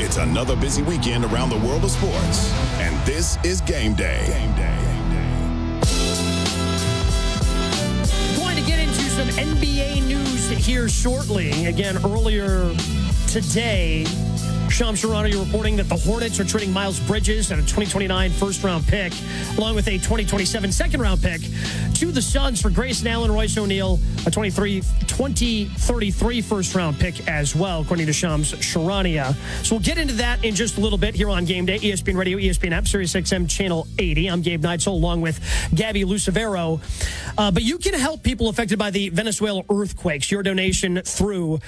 It's another busy weekend around the world of sports, and this is Game Day. Going to get into some NBA news here shortly. Again, earlier today, Shams Charania reporting that the Hornets are trading Miles Bridges and a 2029 first-round pick, along with a 2027 second-round pick, to the Suns for Grayson Allen, Royce O'Neal, a 2033 first-round pick as well, according to Shams Charania. So we'll get into that in just a little bit here on Game Day. ESPN Radio, ESPN App, Sirius XM Channel 80. I'm Gabe Neitzel, along with Gabby Lucevero. But you can help people affected by the Venezuela earthquakes. Your donation through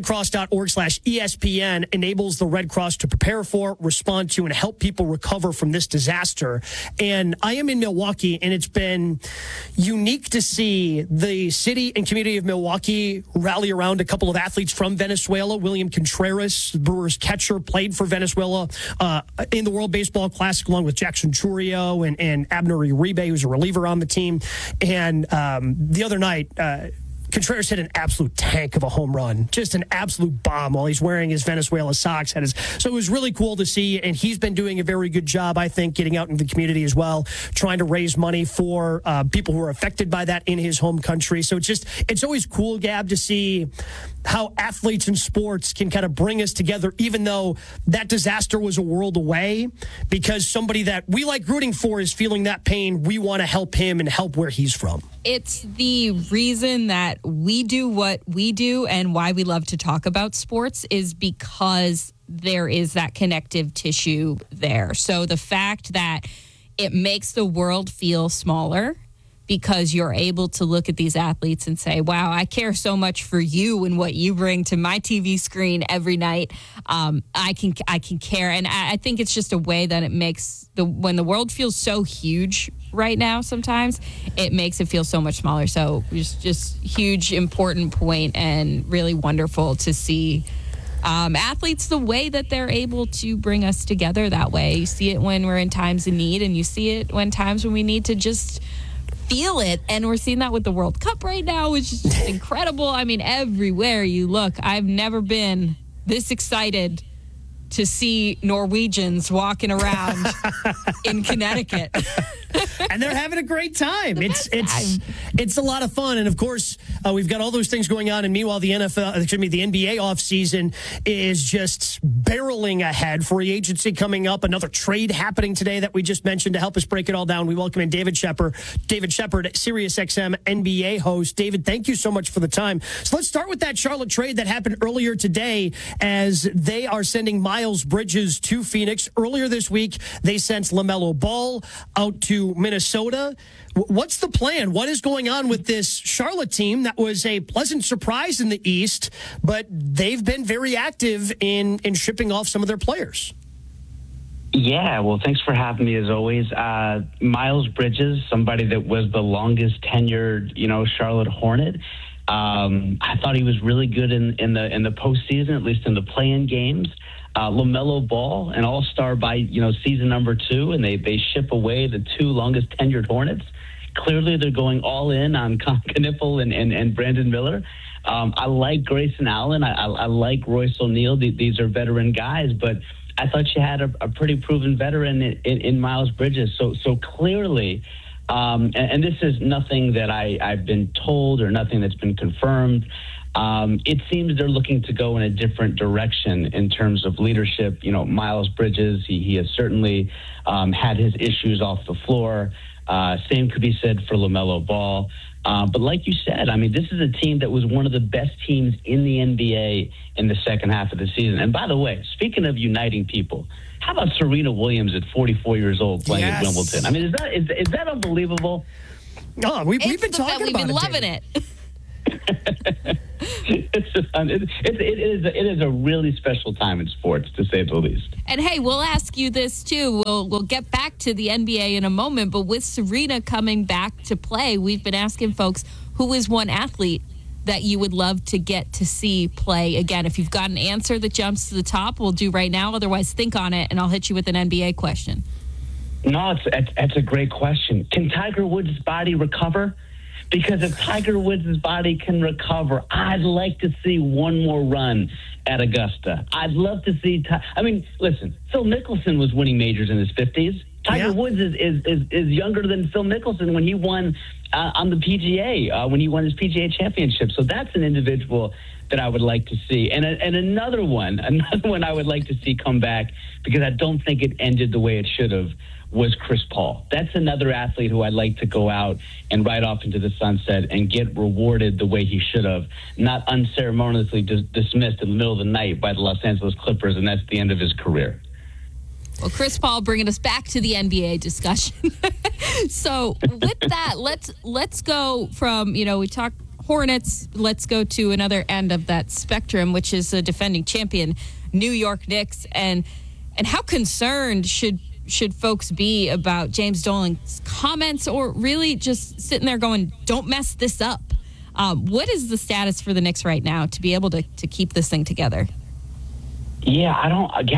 redcross.org/ESPN enables the Red Cross to prepare for, respond to, and help people recover from this disaster. And I am in Milwaukee, and it's been unique to see the city and community of Milwaukee rally around a couple of athletes from Venezuela. William Contreras, the Brewers catcher, played for Venezuela in the World Baseball Classic, along with Jackson Chourio and Abner Uribe, who's a reliever on the team. And the other night, Contreras hit an absolute tank of a home run, just an absolute bomb while he's wearing his Venezuela socks. So it was really cool to see, and he's been doing a very good job, I think, getting out into the community as well, trying to raise money for people who are affected by that in his home country. So it's always cool, Gab, to see how athletes and sports can kind of bring us together, even though that disaster was a world away, because somebody that we like rooting for is feeling that pain. We want to help him and help where he's from. It's the reason that we do what we do and why we love to talk about sports is because there is that connective tissue there. So the fact that it makes the world feel smaller because you're able to look at these athletes and say, wow, I care so much for you and what you bring to my TV screen every night. I can care. And I think it's just a way that it makes when the world feels so huge right now, sometimes it makes it feel so much smaller. So just huge, important point, and really wonderful to see athletes the way that they're able to bring us together that way. You see it when we're in times of need, and you see it when times when we need to just feel it. And we're seeing that with the World Cup right now, which is just incredible. I mean, everywhere you look, I've never been this excited to see Norwegians walking around in Connecticut. And they're having a great time. It's a lot of fun. And of course, we've got all those things going on. And meanwhile, the NBA offseason is just barreling ahead. Free agency coming up. Another trade happening today that we just mentioned. To help us break it all down, we welcome in David Shepard, Sirius XM NBA host. David, thank you so much for the time. So let's start with that Charlotte trade that happened earlier today, as they are sending Miles Bridges to Phoenix. Earlier this week, they sent LaMelo Ball out to Minnesota. What's the plan? What is going on with this Charlotte team that was a pleasant surprise in the East, but they've been very active in shipping off some of their players? Yeah, well, thanks for having me as always. Miles Bridges, somebody that was the longest tenured, Charlotte Hornet. I thought he was really good in the postseason, at least in the play-in games. LaMelo Ball, an all-star by, season number 2, and they ship away the 2 longest tenured Hornets. Clearly, they're going all in on Kniffel and Brandon Miller. I like Grayson Allen. I like Royce O'Neal. These are veteran guys, but I thought you had a pretty proven veteran in Miles Bridges. So clearly, and this is nothing that I've been told or nothing that's been confirmed. It seems they're looking to go in a different direction in terms of leadership. Miles Bridges, he has certainly had his issues off the floor. Same could be said for LaMelo Ball. But like you said, this is a team that was one of the best teams in the NBA in the second half of the season. And by the way, speaking of uniting people, how about Serena Williams at 44 years old playing at Wimbledon? Is that unbelievable? Oh, we've been talking about it. We've been loving it. It is a really special time in sports, to say the least. And hey, we'll ask you this too. We'll get back to the NBA in a moment, but with Serena coming back to play, we've been asking folks, who is one athlete that you would love to get to see play again? If you've got an answer that jumps to the top, we'll do right now. Otherwise, think on it, and I'll hit you with an NBA question. No, it's a great question. Can Tiger Woods' body recover? Because if Tiger Woods' body can recover, I'd like to see one more run at Augusta. I'd love to see. Listen, Phil Mickelson was winning majors in his 50s. Tiger Woods is younger than Phil Mickelson when he won on the PGA, when he won his PGA championship. So that's an individual that I would like to see. And another one I would like to see come back, because I don't think it ended the way it should have, was Chris Paul. That's another athlete who I'd like to go out and ride off into the sunset and get rewarded the way he should have, not unceremoniously dismissed in the middle of the night by the Los Angeles Clippers, and that's the end of his career. Well, Chris Paul bringing us back to the NBA discussion. So with that, let's go from, we talk Hornets, let's go to another end of that spectrum, which is the defending champion, New York Knicks. And how concerned should folks be about James Dolan's comments, or really just sitting there going, don't mess this up? What is the status for the Knicks right now to be able to keep this thing together? Yeah, I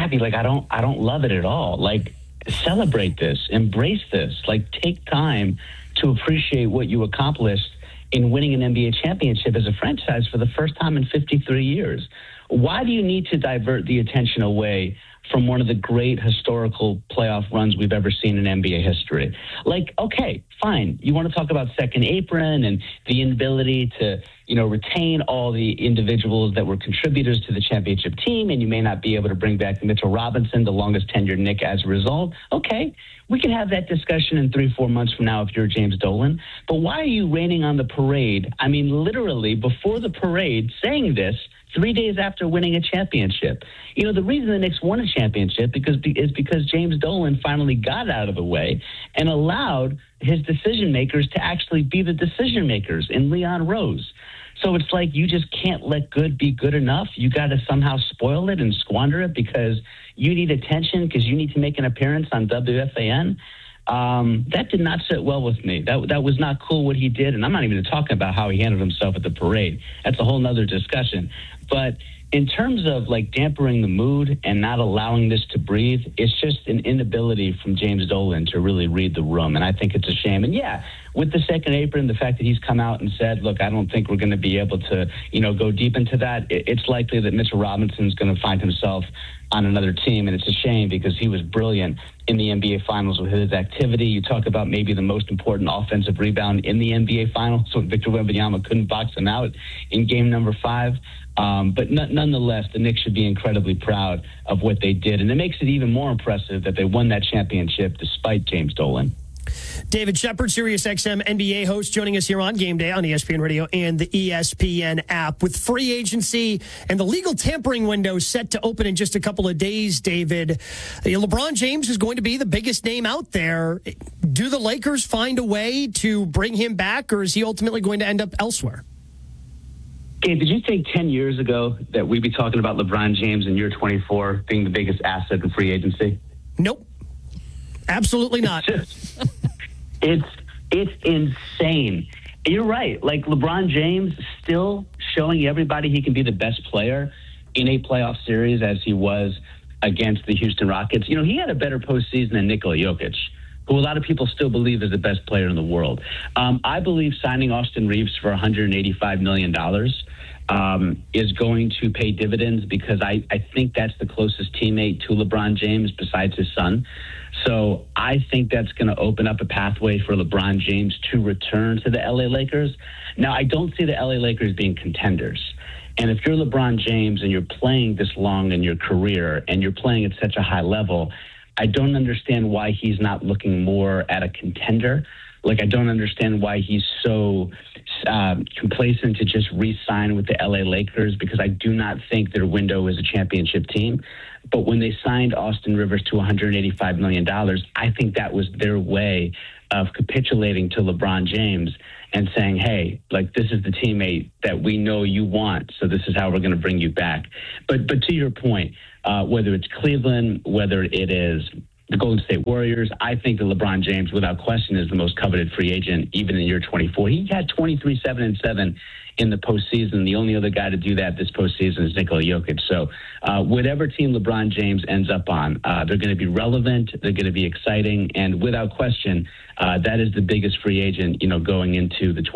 don't love it at all. Like, celebrate this, embrace this, like, take time to appreciate what you accomplished in winning an NBA championship as a franchise for the first time in 53 years. Why do you need to divert the attention away from one of the great historical playoff runs we've ever seen in NBA history? Like, okay, fine. You want to talk about second apron and the inability to, retain all the individuals that were contributors to the championship team, and you may not be able to bring back Mitchell Robinson, the longest tenured Knick, as a result. Okay, we can have that discussion in 3-4 months from now if you're James Dolan. But why are you raining on the parade? I mean, literally before the parade, saying this 3 days after winning a championship. The reason the Knicks won a championship is because James Dolan finally got out of the way and allowed his decision makers to actually be the decision makers in Leon Rose. So it's like, you just can't let good be good enough. You got to somehow spoil it and squander it because you need attention, because you need to make an appearance on WFAN. That did not sit well with me. That was not cool what he did, and I'm not even talking about how he handled himself at the parade. That's a whole nother discussion. But in terms of like dampering the mood and not allowing this to breathe, it's just an inability from James Dolan to really read the room, and I think it's a shame. And yeah, with the second apron, the fact that he's come out and said, look, I don't think we're going to be able to, go deep into that, it's likely that Mitchell Robinson's going to find himself on another team, and it's a shame because he was brilliant in the NBA Finals with his activity. You talk about maybe the most important offensive rebound in the NBA Finals, so Victor Wembanyama couldn't box him out in game number 5. But nonetheless, the Knicks should be incredibly proud of what they did, and it makes it even more impressive that they won that championship despite James Dolan. David Shepard, SiriusXM NBA host, joining us here on Game Day on ESPN Radio and the ESPN app. With free agency and the legal tampering window set to open in just a couple of days, David, LeBron James is going to be the biggest name out there. Do the Lakers find a way to bring him back, or is he ultimately going to end up elsewhere? Gabe, did you think 10 years ago that we'd be talking about LeBron James in year 24 being the biggest asset in free agency? Nope. Absolutely not. It's insane. You're right. Like, LeBron James still showing everybody he can be the best player in a playoff series as he was against the Houston Rockets. He had a better postseason than Nikola Jokic, who a lot of people still believe is the best player in the world. I believe signing Austin Reeves for $185 million is going to pay dividends, because I think that's the closest teammate to LeBron James besides his son. So I think that's going to open up a pathway for LeBron James to return to the LA Lakers. Now, I don't see the LA Lakers being contenders. And if you're LeBron James and you're playing this long in your career and you're playing at such a high level, I don't understand why he's not looking more at a contender. Like, I don't understand why he's so complacent to just re-sign with the LA Lakers, because I do not think their window is a championship team. But when they signed Austin Rivers to $185 million, I think that was their way of capitulating to LeBron James and saying, hey, like, this is the teammate that we know you want, so this is how we're going to bring you back. But to your point, whether it's Cleveland, whether it is the Golden State Warriors, I think that LeBron James, without question, is the most coveted free agent, even in year 24. He had 23, 7-7 in the postseason. The only other guy to do that this postseason is Nikola Jokic. So whatever team LeBron James ends up on, they're going to be relevant, they're going to be exciting, and without question, that is the biggest free agent, going into the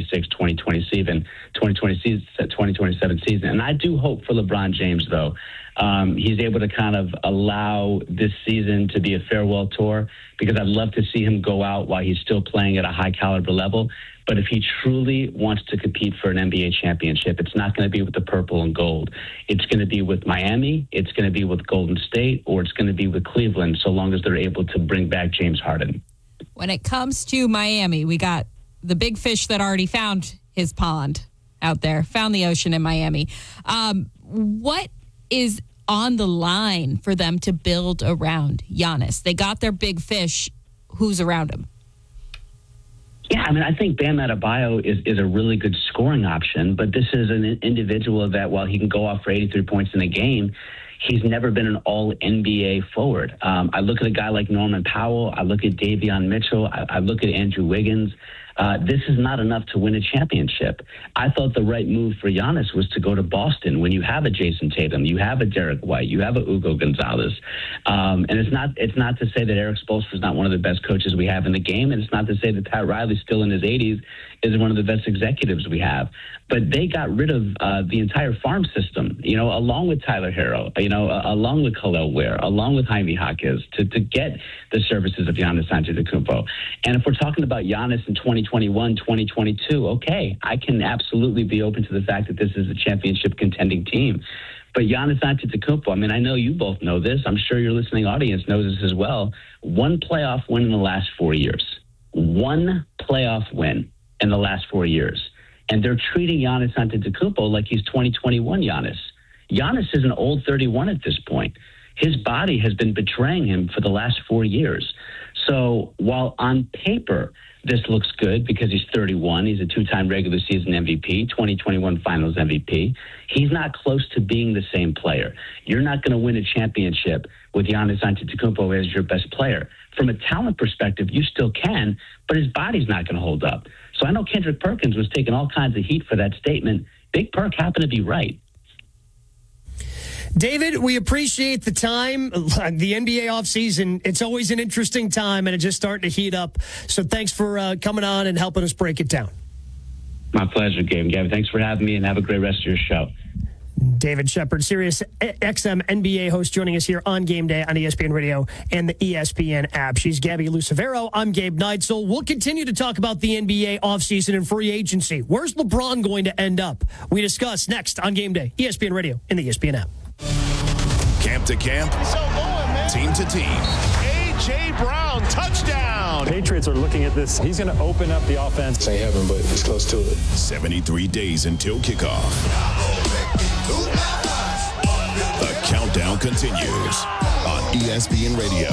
2027 season. And I do hope for LeBron James, though. He's able to kind of allow this season to be a farewell tour, because I'd love to see him go out while he's still playing at a high caliber level. But if he truly wants to compete for an NBA championship, it's not going to be with the purple and gold. It's going to be with Miami, it's going to be with Golden State, or it's going to be with Cleveland, so long as they're able to bring back James Harden. When it comes to Miami, we got the big fish that already found his pond out there, found the ocean in Miami. What is on the line for them to build around Giannis? They got their big fish. Who's around him? Yeah, I mean, I think Bam Adebayo is a really good scoring option, but this is an individual that, while he can go off for 83 points in a game, he's never been an all-NBA forward. I look at a guy like Norman Powell. I look at Davion Mitchell. I look at Andrew Wiggins. This is not enough to win a championship. I thought the right move for Giannis was to go to Boston when you have a Jason Tatum, you have a Derek White, you have a Ugo Gonzalez. And it's not to say that Eric Spoelstra is not one of the best coaches we have in the game, and it's not to say that Pat Riley, still in his 80s, is one of the best executives we have. But they got rid of the entire farm system, along with Tyler Herro, along with Khalil Ware, along with Jaime Jaquez, to get the services of Giannis Antetokounmpo. And if we're talking about Giannis in 2021, 2022, okay, I can absolutely be open to the fact that this is a championship contending team. But Giannis Antetokounmpo, I mean, I know you both know this. I'm sure your listening audience knows this as well. One playoff win in the last 4 years. One playoff win in the last 4 years. And they're treating Giannis Antetokounmpo like he's 2021 Giannis. Giannis is an old 31 at this point. His body has been betraying him for the last 4 years. So while on paper this looks good because he's 31, he's a two-time regular season MVP, 2021 Finals MVP, he's not close to being the same player. You're not going to win a championship with Giannis Antetokounmpo as your best player. From a talent perspective, you still can, but his body's not going to hold up. So I know Kendrick Perkins was taking all kinds of heat for that statement. Big Perk happened to be right. David, we appreciate the time. The NBA offseason, it's always an interesting time, and it's just starting to heat up. So thanks for coming on and helping us break it down. My pleasure, Gabe. Thanks for having me, and have a great rest of your show. David Shepard, Sirius XM NBA host, joining us here on Game Day on ESPN Radio and the ESPN app. She's Gabby Lucevero. I'm Gabe Neitzel. We'll continue to talk about the NBA offseason and free agency. Where's LeBron going to end up? We discuss next on Game Day, ESPN Radio and the ESPN app. Camp to camp, team to team. A.J. Brown, touchdown. Patriots are looking at this. He's going to open up the offense. This ain't heaven, but it's close to it. 73 days until kickoff. The countdown continues on ESPN Radio.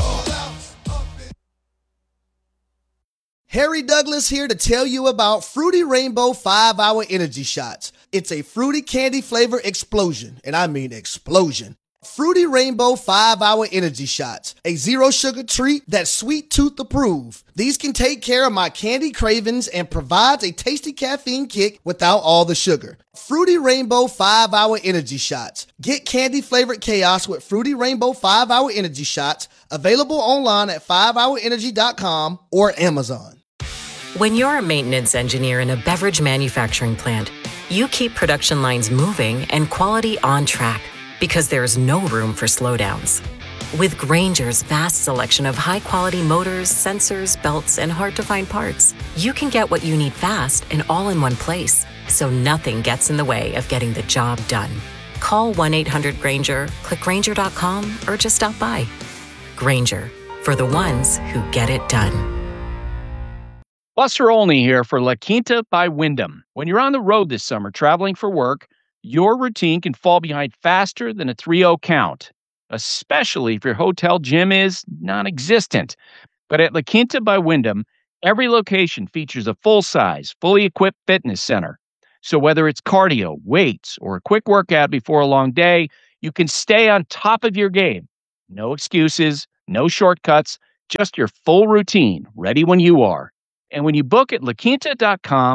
Harry Douglas here to tell you about Fruity Rainbow 5-Hour Energy Shots. It's a fruity candy flavor explosion, and I mean explosion. Fruity Rainbow 5-Hour Energy Shots, a zero sugar treat that's sweet tooth approved. These can take care of my candy cravings and provides a tasty caffeine kick without all the sugar. Fruity Rainbow 5-Hour Energy Shots. Get candy flavored chaos with Fruity Rainbow 5-Hour Energy Shots, available online at 5hourenergy.com or Amazon. When you're a maintenance engineer in a beverage manufacturing plant, you keep production lines moving and quality on track, because there's no room for slowdowns. With Grainger's vast selection of high-quality motors, sensors, belts, and hard-to-find parts, you can get what you need fast and all in one place, so nothing gets in the way of getting the job done. Call 1-800-GRAINGER, click Grainger.com, or just stop by. Grainger, for the ones who get it done. Buster Olney here for La Quinta by Wyndham. When you're on the road this summer traveling for work, your routine can fall behind faster than a 3-0 count, especially if your hotel gym is non-existent. But at La Quinta by Wyndham, every location features a full-size, fully equipped fitness center. So whether it's cardio, weights, or a quick workout before a long day, you can stay on top of your game. No excuses, no shortcuts, just your full routine, ready when you are. And when you book at LaQuinta.com,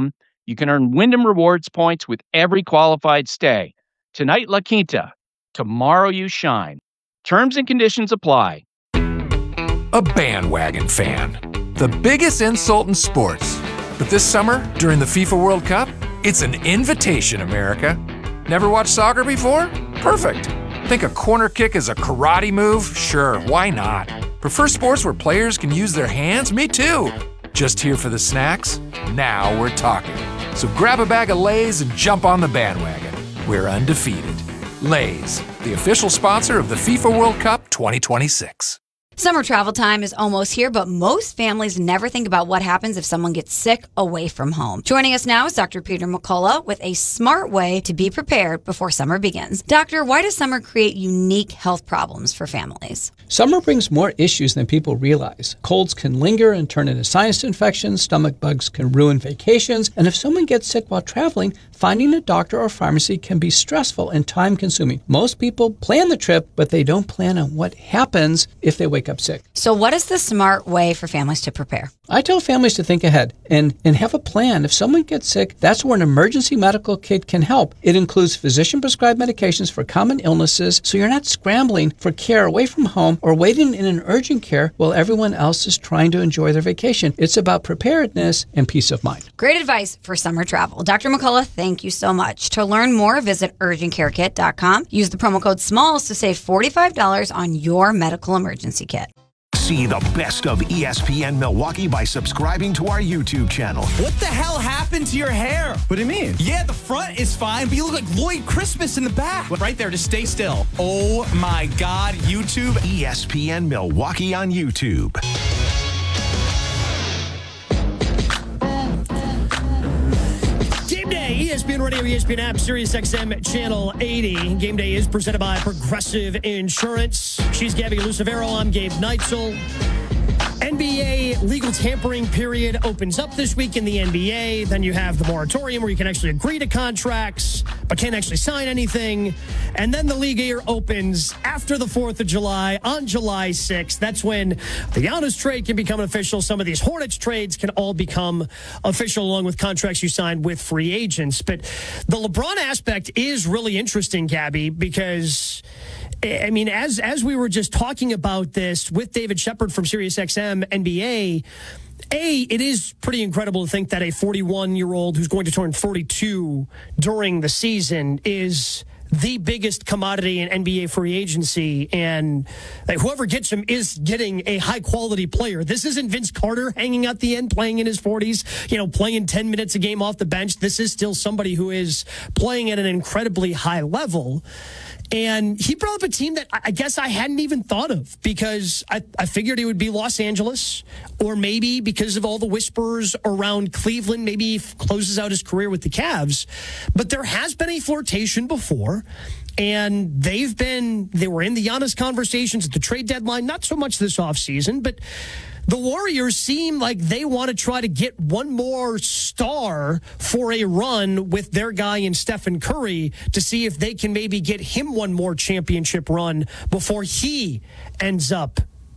You can earn Wyndham Rewards points with every qualified stay. Tonight, La Quinta. Tomorrow, you shine. Terms and conditions apply. A bandwagon fan. The biggest insult in sports. But this summer, during the FIFA World Cup, it's an invitation, America. Never watched soccer before? Perfect. Think a corner kick is a karate move? Sure, why not? Prefer sports where players can use their hands? Me too. Just here for the snacks? Now we're talking. So grab a bag of Lay's and jump on the bandwagon. We're undefeated. Lay's, the official sponsor of the FIFA World Cup 2026. Summer travel time is almost here, but most families never think about what happens if someone gets sick away from home. Joining us now is Dr. Peter McCullough with a smart way to be prepared before summer begins. Doctor, why does summer create unique health problems for families? Summer brings more issues than people realize. Colds can linger and turn into sinus infections, stomach bugs can ruin vacations, and if someone gets sick while traveling, finding a doctor or pharmacy can be stressful and time-consuming. Most people plan the trip, but they don't plan on what happens if they wake up sick. So what is the smart way for families to prepare? I tell families to think ahead and have a plan. If someone gets sick, that's where an emergency medical kit can help. It includes physician-prescribed medications for common illnesses, so you're not scrambling for care away from home or waiting in an urgent care while everyone else is trying to enjoy their vacation. It's about preparedness and peace of mind. Great advice for summer travel. Dr. McCullough, thank you so much. To learn more, visit urgentcarekit.com. Use the promo code SMALLS to save $45 on your medical emergency kit. See the best of ESPN Milwaukee by subscribing to our YouTube channel. What the hell happened to your hair? What do you mean? Yeah, the front is fine, but you look like Lloyd Christmas in the back. Right there, just stay still. Oh my God, YouTube. ESPN Milwaukee on YouTube. Game Day, ESPN Radio, ESPN app, Sirius XM Channel 80. Game Day is presented by Progressive Insurance. She's Gabby Lucevero. I'm Gabe Neitzel. NBA legal tampering period opens up this week in the NBA. Then you have the moratorium where you can actually agree to contracts, but can't actually sign anything. And then the league year opens after the 4th of July on July 6th. That's when the Giannis trade can become official. Some of these Hornets trades can all become official along with contracts you signed with free agents. But the LeBron aspect is really interesting, Gabby, because I mean, as we were just talking about this with David Shepard from SiriusXM NBA, it is pretty incredible to think that a 41-year-old who's going to turn 42 during the season is the biggest commodity in NBA free agency, and whoever gets him is getting a high-quality player. This isn't Vince Carter hanging out the end, playing in his 40s, playing 10 minutes a game off the bench. This is still somebody who is playing at an incredibly high level. And he brought up a team that I guess I hadn't even thought of, because I figured it would be Los Angeles, or maybe because of all the whispers around Cleveland, maybe he closes out his career with the Cavs. But there has been a flirtation before, and they were in the Giannis conversations at the trade deadline, not so much this offseason, but the Warriors seem like they want to try to get one more star for a run with their guy in Stephen Curry to see if they can maybe get him one more championship run before he ends up,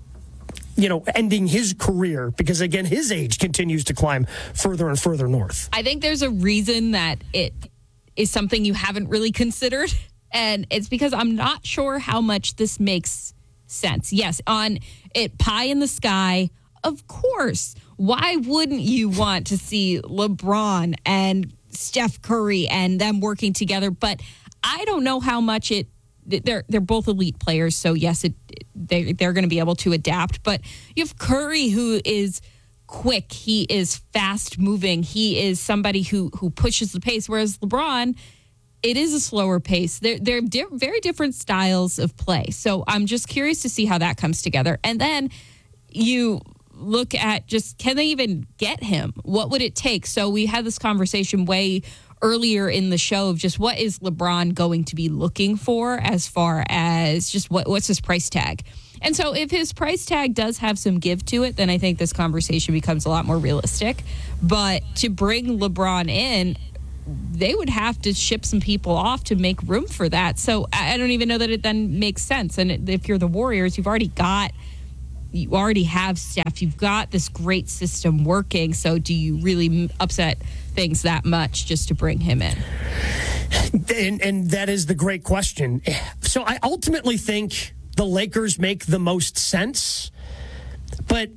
ending his career, because, again, his age continues to climb further and further north. I think there's a reason that it is something you haven't really considered, and it's because I'm not sure how much this makes sense. Yes, on it, pie in the sky, of course. Why wouldn't you want to see LeBron and Steph Curry and them working together? But I don't know how much they're both elite players, so yes, they're going to be able to adapt. But you have Curry, who is quick, he is fast moving, he is somebody who pushes the pace, whereas LeBron, it is a slower pace. They're very different styles of play. So I'm just curious to see how that comes together. And then you look at just, can they even get him? What would it take? So we had this conversation way earlier in the show of just what is LeBron going to be looking for as far as just what's his price tag? And so if his price tag does have some give to it, then I think this conversation becomes a lot more realistic. But to bring LeBron in, they would have to ship some people off to make room for that. So I don't even know that it then makes sense. And if you're the Warriors, you've already got, you already have Steph. You've got this great system working. So do you really upset things that much just to bring him in? And that is the great question. So I ultimately think the Lakers make the most sense, but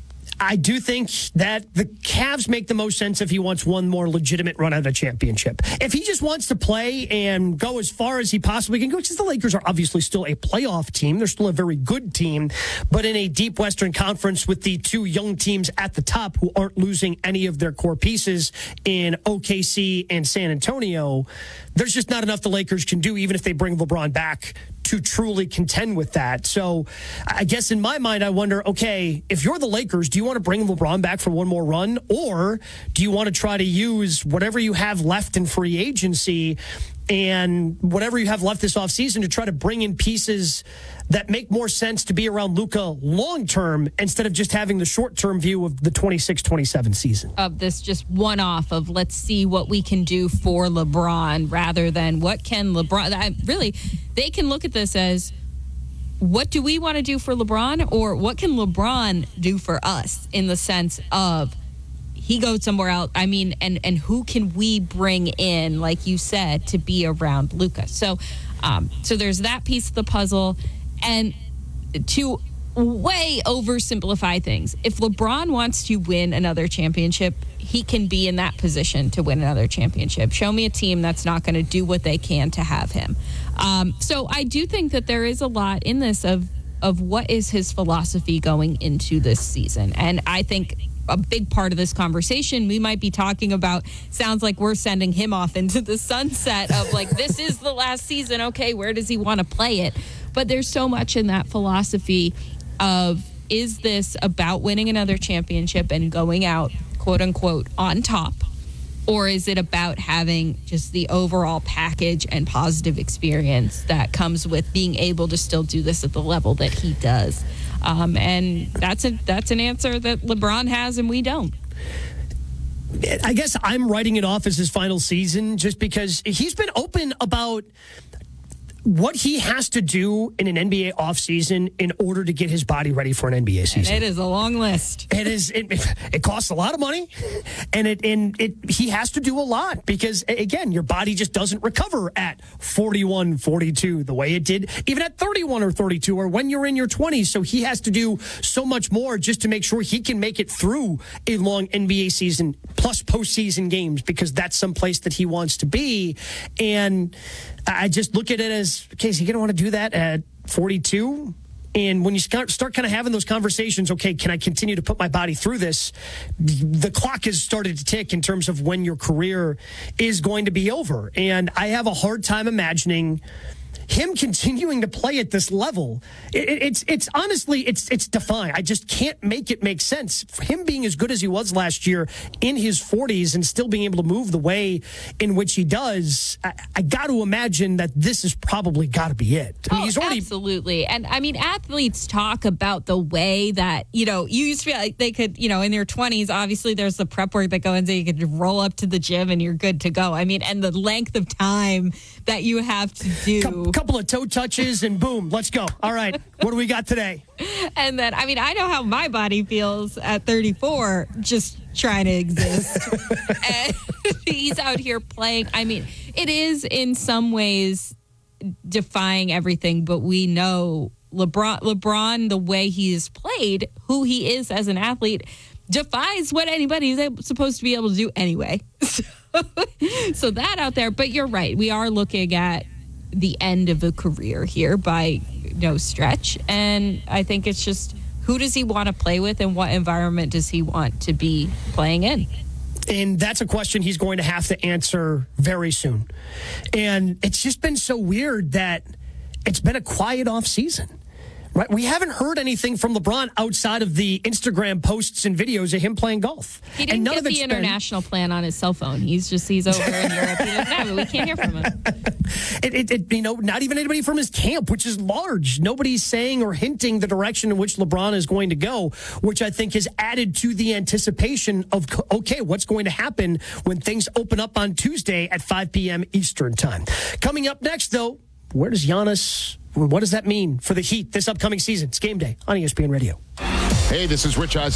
I do think that the Cavs make the most sense if he wants one more legitimate run at a championship. If he just wants to play and go as far as he possibly can go, because the Lakers are obviously still a playoff team. They're still a very good team, but in a deep Western Conference with the two young teams at the top who aren't losing any of their core pieces in OKC and San Antonio, there's just not enough the Lakers can do, even if they bring LeBron back, to truly contend with that. So I guess in my mind, I wonder, okay, if you're the Lakers, do you want to bring LeBron back for one more run? Or do you want to try to use whatever you have left in free agency and whatever you have left this offseason to try to bring in pieces that make more sense to be around Luka long-term instead of just having the short-term view of the 26-27 season? Of this just one-off of let's see what we can do for LeBron rather than what can LeBron... Really, they can look at this as what do we want to do for LeBron or what can LeBron do for us in the sense of he goes somewhere else. I mean, and who can we bring in, like you said, to be around Luka? So there's that piece of the puzzle. And to way oversimplify things, if LeBron wants to win another championship, he can be in that position to win another championship. Show me a team that's not going to do what they can to have him. So I do think that there is a lot in this of what is his philosophy going into this season. And I think a big part of this conversation we might be talking about sounds like we're sending him off into the sunset of like, this is the last season. Okay, where does he want to play it? But there's so much in that philosophy of, is this about winning another championship and going out, quote unquote, on top? Or is it about having just the overall package and positive experience that comes with being able to still do this at the level that he does? And that's an answer that LeBron has and we don't. I guess I'm writing it off as his final season just because he's been open about what he has to do in an NBA offseason in order to get his body ready for an NBA season. And it is a long list. It costs a lot of money, and he has to do a lot because, again, your body just doesn't recover at 41, 42 the way it did even at 31 or 32 or when you're in your 20s. So he has to do so much more just to make sure he can make it through a long NBA season plus postseason games because that's someplace that he wants to be. And I just look at it as, okay, is he going to want to do that at 42? And when you start kind of having those conversations, okay, can I continue to put my body through this? The clock has started to tick in terms of when your career is going to be over. And I have a hard time imagining him continuing to play at this level. It's honestly, it's defying. I just can't make it make sense. For him being as good as he was last year in his 40s and still being able to move the way in which he does, I got to imagine that this has probably got to be it. I mean, he's already... Absolutely. And I mean, athletes talk about the way that, you used to feel like they could, in their 20s, obviously there's the prep work that goes into, you could roll up to the gym and you're good to go. I mean, and the length of time that you have to do. Couple of toe touches and boom, let's go. All right, what do we got today? And then, I mean, I know how my body feels at 34 just trying to exist. And he's out here playing. I mean, it is in some ways defying everything, but we know LeBron, the way he's played, who he is as an athlete, defies what anybody's supposed to be able to do anyway. So that out there. But you're right. We are looking at the end of a career here by no stretch. And I think it's just, who does he want to play with and what environment does he want to be playing in? And that's a question he's going to have to answer very soon. And it's just been so weird that it's been a quiet off season. Right? We haven't heard anything from LeBron outside of the Instagram posts and videos of him playing golf. He didn't get the international plan on his cell phone. He's over in Europe. He doesn't have it. We can't hear from him. Not even anybody from his camp, which is large. Nobody's saying or hinting the direction in which LeBron is going to go, which I think has added to the anticipation of, okay, what's going to happen when things open up on Tuesday at 5 p.m. Eastern time. Coming up next, though, where does Giannis... What does that mean for the Heat this upcoming season? It's Game Day on ESPN Radio. Hey, this is Rich Eisen.